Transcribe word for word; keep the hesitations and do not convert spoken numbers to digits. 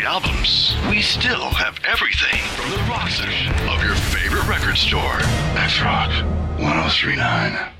albums, we still have everything from the rock section of your favorite record store. That's Rock one oh three point nine.